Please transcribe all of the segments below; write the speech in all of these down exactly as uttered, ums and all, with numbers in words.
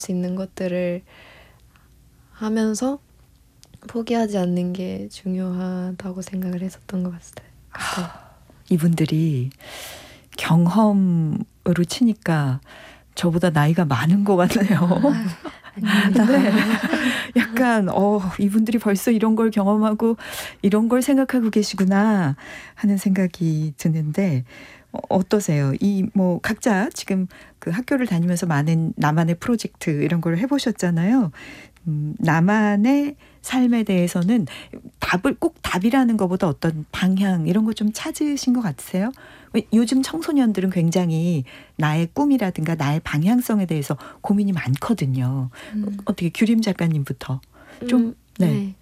수 있는 것들을 하면서 포기하지 않는 게 중요하다고 생각을 했었던 것 같아요. 하, 이분들이 경험으로 치니까 저보다 나이가 많은 것 같네요. 아닙니다. 네. 약간 어 이분들이 벌써 이런 걸 경험하고 이런 걸 생각하고 계시구나 하는 생각이 드는데 어, 어떠세요? 이 뭐 각자 지금 그 학교를 다니면서 많은 나만의 프로젝트 이런 걸 해보셨잖아요. 음, 나만의 삶에 대해서는 답을 꼭 답이라는 것보다 어떤 방향 이런 거 좀 찾으신 것 같으세요? 요즘 청소년들은 굉장히 나의 꿈이라든가 나의 방향성에 대해서 고민이 많거든요. 음. 어떻게 규림 작가님부터 좀 음, 네. 네.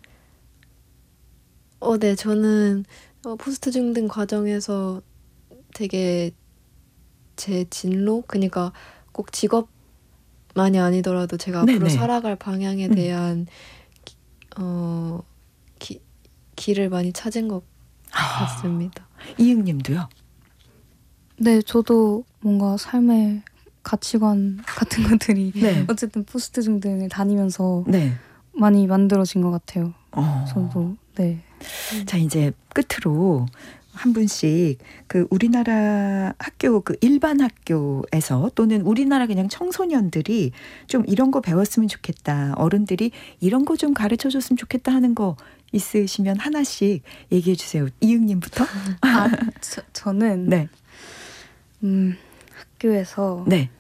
어, 네. 저는 어, 포스트 중등 과정에서 되게 제 진로, 그러니까 꼭 직업만이 아니더라도 제가 네네. 앞으로 살아갈 방향에 음. 대한 기, 어, 기, 길을 많이 찾은 것 같습니다. 아, 이응님도요? 네, 저도 뭔가 삶의 가치관 같은 것들이 네. 어쨌든 포스트 중등을 다니면서 네. 많이 만들어진 것 같아요. 어. 저도 네. 자, 이제 끝으로 한 분씩 그 우리나라 학교 그 일반 학교에서 또는 우리나라 그냥 청소년들이 좀 이런 거 배웠으면 좋겠다. 어른들이 이런 거 좀 가르쳐 줬으면 좋겠다 하는 거 있으시면 하나씩 얘기해 주세요. 이응님부터. 아, 저, 저는 네. 음, 학교에서 네.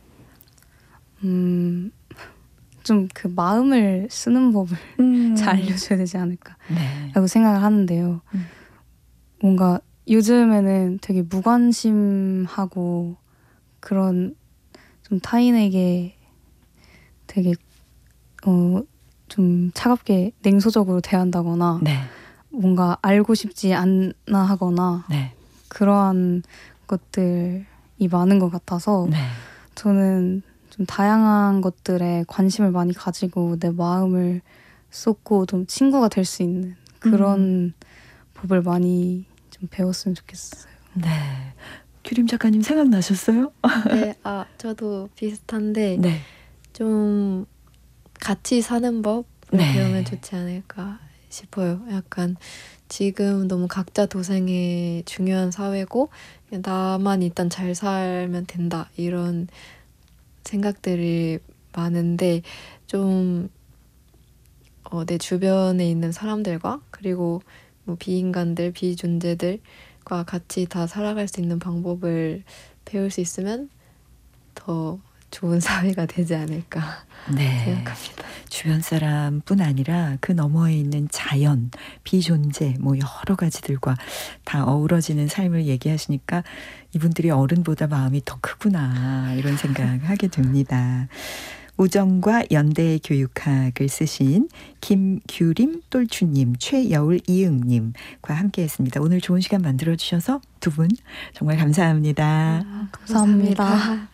음, 좀 그 마음을 쓰는 법을 음. 잘 알려줘야 되지 않을까 네. 라고 생각을 하는데요. 음. 뭔가 요즘에는 되게 무관심하고 그런 좀 타인에게 되게 어, 좀 차갑게 냉소적으로 대한다거나 네. 뭔가 알고 싶지 않나 하거나 네. 그러한 것들이 많은 것 같아서 네. 저는 좀 다양한 것들에 관심을 많이 가지고 내 마음을 쏟고 좀 친구가 될 수 있는 그런 음. 법을 많이 좀 배웠으면 좋겠어요. 네. 규림 작가님 생각나셨어요? 네, 아, 저도 비슷한데 네. 좀 같이 사는 법을 네. 배우면 좋지 않을까 싶어요. 약간 지금 너무 각자 도생이 중요한 사회고 나만 일단 잘 살면 된다 이런 생각들이 많은데 좀 어, 내 주변에 있는 사람들과 그리고 뭐 비인간들, 비존재들과 같이 다 살아갈 수 있는 방법을 배울 수 있으면 더 좋은 사회가 되지 않을까 네. 생각합니다. 주변 사람뿐 아니라 그 너머에 있는 자연, 비존재 뭐 여러 가지들과 다 어우러지는 삶을 얘기하시니까 이분들이 어른보다 마음이 더 크구나 이런 생각하게 됩니다. 우정과 연대의 교육학을 쓰신 김규림 똘추님, 최여울 이응님과 함께했습니다. 오늘 좋은 시간 만들어주셔서 두 분 정말 감사합니다. 아, 감사합니다. 감사합니다.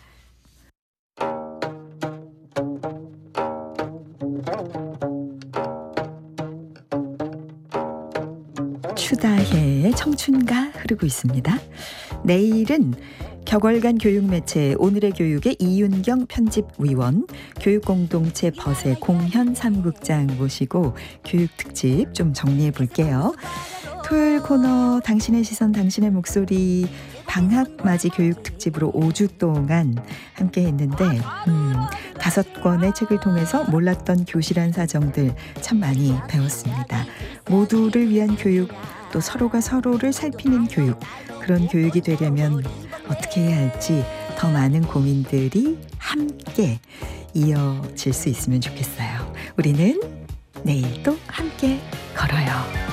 추다해의 청춘가 흐르고 있습니다. 내일은 격월간 교육매체 오늘의 교육의 이윤경 편집위원, 교육공동체 벗의 공현 사무국장 모시고 교육특집 좀 정리해 볼게요. 토요일 코너 당신의 시선 당신의 목소리 방학맞이 교육특집으로 오 주 동안 함께 했는데 음, 다섯 권의 책을 통해서 몰랐던 교실안 사정들 참 많이 배웠습니다. 모두를 위한 교육, 또 서로가 서로를 살피는 교육, 그런 교육이 되려면 어떻게 해야 할지 더 많은 고민들이 함께 이어질 수 있으면 좋겠어요. 우리는 내일 또 함께 걸어요.